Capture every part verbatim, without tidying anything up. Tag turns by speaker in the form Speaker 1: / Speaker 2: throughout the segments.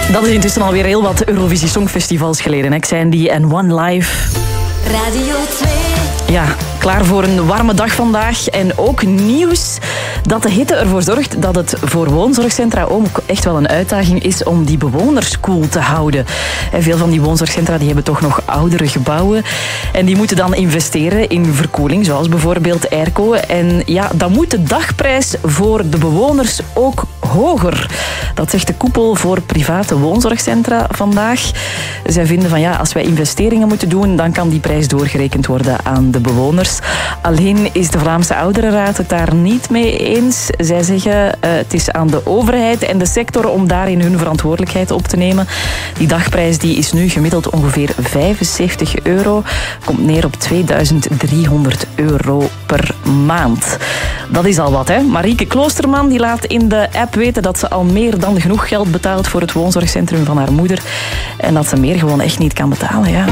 Speaker 1: Dat is intussen alweer heel wat Eurovisie Songfestivals geleden. Hè. Xandy en One Life.
Speaker 2: Radio twee.
Speaker 1: Ja, klaar voor een warme dag vandaag. En ook nieuws dat de hitte ervoor zorgt dat het voor woonzorgcentra ook echt wel een uitdaging is om die bewoners koel te houden. En veel van die woonzorgcentra die hebben toch nog oudere gebouwen. En die moeten dan investeren in verkoeling, zoals bijvoorbeeld airco. En ja, dan moet de dagprijs voor de bewoners ook hoger. Dat zegt de koepel voor private woonzorgcentra vandaag. Zij vinden van ja, als wij investeringen moeten doen, dan kan die prijs doorgerekend worden aan de bewoners. Alleen is de Vlaamse Ouderenraad het daar niet mee eens. Zij zeggen uh, het is aan de overheid en de sector om daarin hun verantwoordelijkheid op te nemen. Die dagprijs die is nu gemiddeld ongeveer vijfenzeventig euro. Komt neer op tweeduizend driehonderd euro per maand. Dat is al wat, hè. Marieke Kloosterman die laat in de app weten dat ze al meer dan genoeg geld betaalt voor het woonzorgcentrum van haar moeder. En dat ze meer gewoon echt niet kan betalen, ja.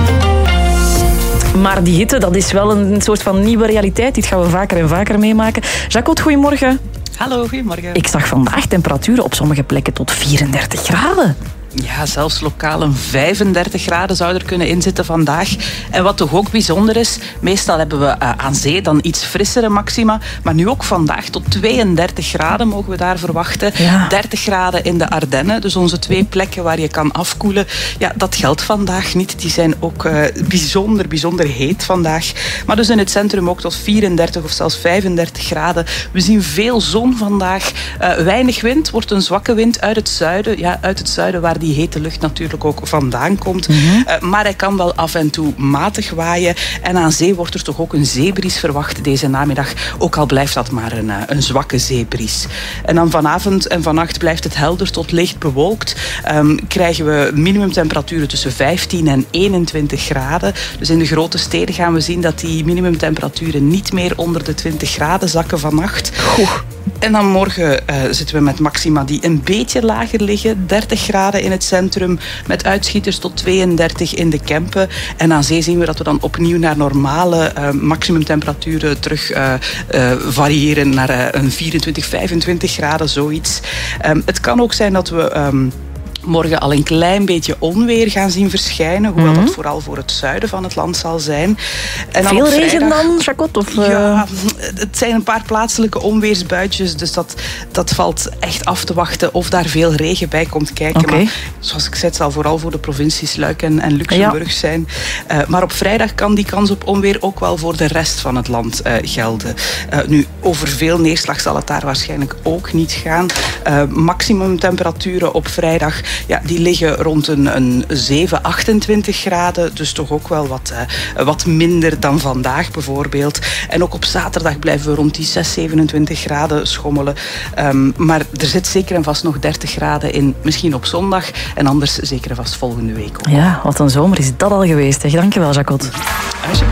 Speaker 1: Maar die hitte, dat is wel een soort van nieuwe realiteit. Dit gaan we vaker en vaker meemaken. Jacot, goedemorgen.
Speaker 3: Hallo, goedemorgen.
Speaker 1: Ik zag vandaag temperaturen op sommige plekken tot vierendertig graden.
Speaker 3: Ja, zelfs lokaal een vijfendertig graden zou er kunnen inzitten vandaag. En wat toch ook bijzonder is, meestal hebben we uh, aan zee dan iets frissere maxima. Maar nu ook vandaag tot tweeëndertig graden mogen we daar verwachten.
Speaker 1: Ja.
Speaker 3: dertig graden in de Ardennen, dus onze twee plekken waar je kan afkoelen. Ja, dat geldt vandaag niet. Die zijn ook uh, bijzonder, bijzonder heet vandaag. Maar dus in het centrum ook tot vierendertig of zelfs vijfendertig graden. We zien veel zon vandaag. Uh, weinig wind, wordt een zwakke wind uit het zuiden. Ja, uit het zuiden waar die hete lucht natuurlijk ook vandaan komt. Mm-hmm. Uh, maar hij kan wel af en toe matig waaien. En aan zee wordt er toch ook een zeebries verwacht deze namiddag. Ook al blijft dat maar een, uh, een zwakke zeebries. En dan vanavond en vannacht blijft het helder tot licht bewolkt. Um, krijgen we minimumtemperaturen tussen vijftien en eenentwintig graden. Dus in de grote steden gaan we zien dat die minimumtemperaturen niet meer onder de twintig graden zakken vannacht. Goh. En dan morgen uh, zitten we met maxima die een beetje lager liggen. dertig graden in het centrum, met uitschieters tot tweeëndertig in de Kempen. En aan zee zien we dat we dan opnieuw naar normale uh, maximumtemperaturen terug uh, uh, variëren naar uh, een vierentwintig, vijfentwintig graden, zoiets. Um, het kan ook zijn dat we... Um, morgen al een klein beetje onweer gaan zien verschijnen. Hoewel mm-hmm. dat vooral voor het zuiden van het land zal zijn. En
Speaker 1: Veel vrijdag, regen dan, Jacot? Of, uh...
Speaker 3: Ja, het zijn een paar plaatselijke onweersbuitjes. Dus dat, dat valt echt af te wachten of daar veel regen bij komt kijken.
Speaker 1: Okay.
Speaker 3: Maar zoals ik zei, het zal vooral voor de provincies Luik en, en Luxemburg ja. zijn. Uh, maar op vrijdag kan die kans op onweer ook wel voor de rest van het land uh, gelden. Uh, nu, over veel neerslag zal het daar waarschijnlijk ook niet gaan. Uh, maximumtemperaturen op vrijdag... Ja, die liggen rond een, een zeven, achtentwintig graden. Dus toch ook wel wat, uh, wat minder dan vandaag bijvoorbeeld. En ook op zaterdag blijven we rond die zes, zevenentwintig graden schommelen. Um, maar er zit zeker en vast nog dertig graden in. Misschien op zondag. En anders zeker en vast volgende week ook.
Speaker 1: Ja, wat een zomer is dat al geweest. Hè. Dankjewel, Jacot.
Speaker 3: Alsjeblieft.